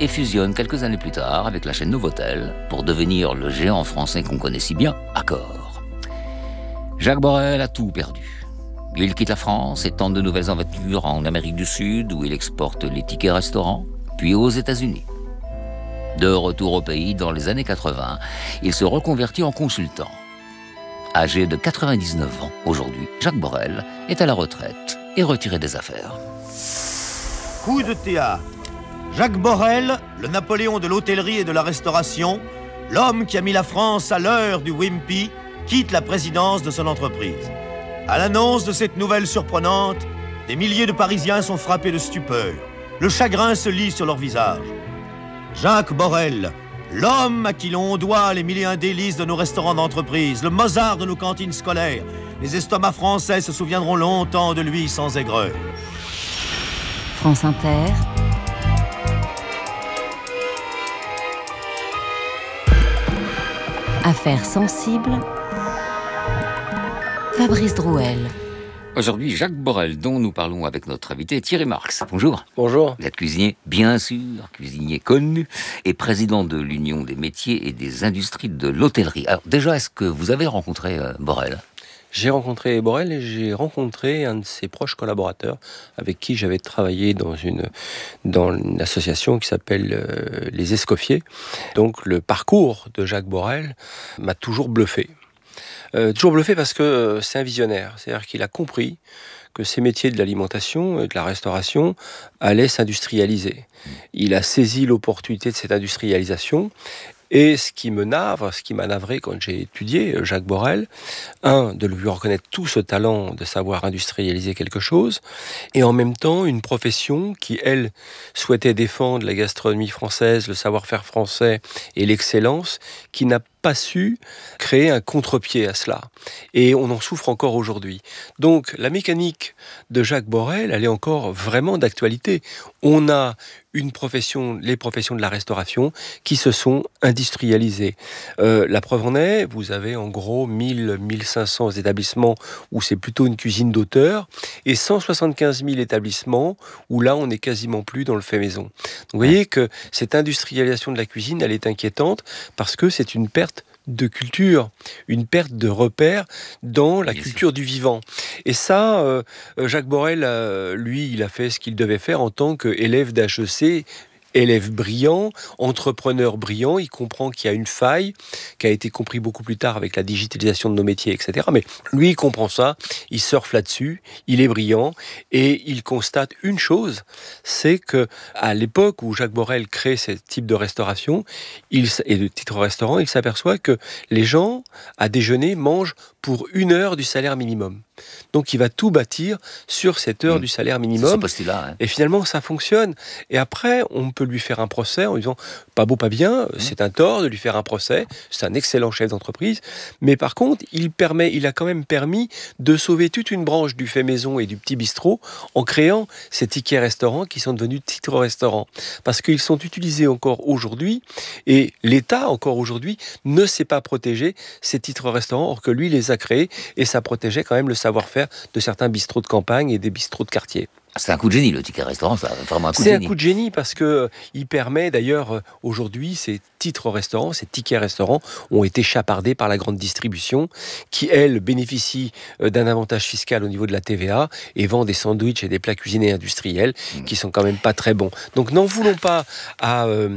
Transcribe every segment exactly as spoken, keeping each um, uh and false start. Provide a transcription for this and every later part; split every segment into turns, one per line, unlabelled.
et fusionne quelques années plus tard avec la chaîne Novotel pour devenir le géant français qu'on connaît si bien, Accor. Jacques Borel a tout perdu. Il quitte la France et tente de nouvelles aventures en Amérique du Sud où il exporte les tickets restaurants, puis aux États-Unis. De retour au pays dans les années quatre-vingts, il se reconvertit en consultant. Âgé de quatre-vingt-dix-neuf ans aujourd'hui, Jacques Borel est à la retraite et retiré des affaires.
Coup de théâtre. Jacques Borel, le Napoléon de l'hôtellerie et de la restauration, l'homme qui a mis la France à l'heure du Wimpy, quitte la présidence de son entreprise. À l'annonce de cette nouvelle surprenante, des milliers de Parisiens sont frappés de stupeur. Le chagrin se lit sur leur visage. Jacques Borel, l'homme à qui l'on doit les mille et un délices de nos restaurants d'entreprise, le Mozart de nos cantines scolaires. Les estomacs français se souviendront longtemps de lui sans aigreur.
France Inter. Affaires sensibles. Fabrice Drouel.
Aujourd'hui, Jacques Borel, dont nous parlons avec notre invité Thierry Marx. Bonjour.
Bonjour.
Vous êtes cuisinier, bien sûr, cuisinier connu, et président de l'Union des métiers et des industries de l'hôtellerie. Alors déjà, est-ce que vous avez rencontré euh, Borel ?
J'ai rencontré Borel et j'ai rencontré un de ses proches collaborateurs avec qui j'avais travaillé dans une, dans une association qui s'appelle euh, les Escoffiers. Donc le parcours de Jacques Borel m'a toujours bluffé. Euh, toujours bluffé parce que euh, c'est un visionnaire, c'est-à-dire qu'il a compris que ces métiers de l'alimentation et de la restauration allaient s'industrialiser. Il a saisi l'opportunité de cette industrialisation. Et ce qui me navre, ce qui m'a navré quand j'ai étudié Jacques Borel, un, de lui reconnaître tout ce talent de savoir industrialiser quelque chose, et en même temps une profession qui, elle, souhaitait défendre la gastronomie française, le savoir-faire français et l'excellence, qui n'a pas su créer un contre-pied à cela. Et on en souffre encore aujourd'hui. Donc la mécanique de Jacques Borel, elle est encore vraiment d'actualité. On a une profession, les professions de la restauration, qui se sont industrialisées. Euh, la preuve en est, vous avez en gros mille à mille cinq cents établissements où c'est plutôt une cuisine d'auteur, et cent soixante-quinze mille établissements où là on n'est quasiment plus dans le fait maison. Donc, vous voyez que cette industrialisation de la cuisine, elle est inquiétante parce que c'est une perte de culture, une perte de repères dans la culture du vivant. Et ça, euh, Jacques Borel, euh, lui, il a fait ce qu'il devait faire en tant qu'élève d'H E C, élève brillant, entrepreneur brillant. Il comprend qu'il y a une faille qui a été compris beaucoup plus tard avec la digitalisation de nos métiers, et cetera. Mais lui, il comprend ça, il surfe là-dessus, il est brillant et il constate une chose, c'est que à l'époque où Jacques Borel crée ce type de restauration il, et de titre restaurant, il s'aperçoit que les gens, à déjeuner, mangent pour une heure du salaire minimum. Donc il va tout bâtir sur cette heure mmh. du salaire minimum.
Hein.
Et finalement, ça fonctionne. Et après, on peut lui faire un procès en lui disant « pas beau, pas bien, mmh. c'est un tort de lui faire un procès, c'est un excellent chef d'entreprise ». Mais par contre, il, permet, il a quand même permis de sauver toute une branche du fait maison et du petit bistrot en créant ces tickets restaurants qui sont devenus titres restaurants. Parce qu'ils sont utilisés encore aujourd'hui et l'État, encore aujourd'hui, ne sait pas protéger ces titres restaurants, or que lui les a créés et ça protégeait quand même le savoir-faire de certains bistrots de campagne et des bistrots de quartier.
C'est un coup de génie, le ticket restaurant, c'est vraiment un coup de
C'est
génie.
C'est un coup de génie parce que euh, il permet d'ailleurs, euh, aujourd'hui, ces titres restaurants, ces tickets restaurants ont été chapardés par la grande distribution qui, elle, bénéficie euh, d'un avantage fiscal au niveau de la T V A et vend des sandwichs et des plats cuisinés industriels mmh. qui sont quand même pas très bons. Donc n'en voulons pas à, euh,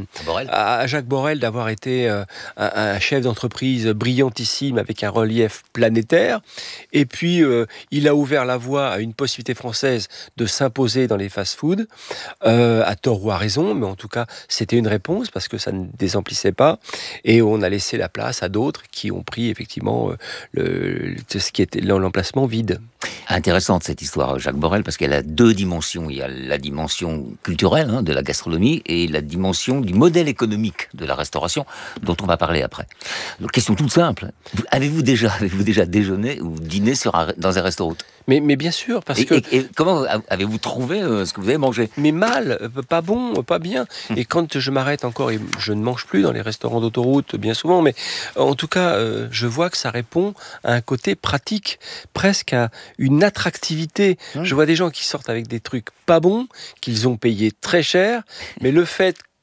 à Jacques Borel d'avoir été euh, un, un chef d'entreprise brillantissime avec un relief planétaire. Et puis, euh, il a ouvert la voie à une possibilité française de s'imposer dans les fast-foods, euh, à tort ou à raison, mais en tout cas, c'était une réponse parce que ça ne désemplissait pas, et on a laissé la place à d'autres qui ont pris effectivement euh, le, ce qui était l'emplacement vide.
Intéressante cette histoire, Jacques Borel, parce qu'elle a deux dimensions. Il y a la dimension culturelle hein, de la gastronomie et la dimension du modèle économique de la restauration, dont on va parler après. Donc, question toute simple. Avez-vous déjà, avez-vous déjà déjeuné ou dîné sur un, dans un restaurant ?
Mais, mais bien sûr, parce
et,
que...
Et, et comment avez-vous trouvé euh, ce que vous avez mangé ?
Mais mal, pas bon, pas bien. Hum. Et quand je m'arrête encore, et je ne mange plus dans les restaurants d'autoroute bien souvent, mais en tout cas, euh, je vois que ça répond à un côté pratique, presque à une attractivité. Hum. Je vois des gens qui sortent avec des trucs pas bons, qu'ils ont payé très cher, mais le fait